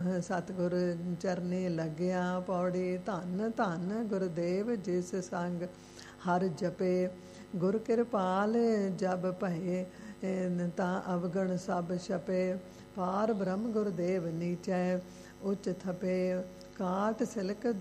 ਸਤਿਗੁਰ ਚਰਨੀ ਲੱਗਿਆ ਪੌੜੀ। ਧੰਨ ਧੰਨ ਗੁਰਦੇਵ ਜਿਸ ਸੰਗ ਹਰ ਜਪੇ। ਗੁਰ ਕਿਰਪਾਲ ਜਬ ਭਏ ਤਾਂ ਅਵਗਣ ਸਭ ਛਪੇ। ਪਾਰ ਬ੍ਰਹਮ ਗੁਰਦੇਵ ਨੀਚੈ ਉੱਚ ਥਪੇ। ਕਾਟ ਸਿਲਕ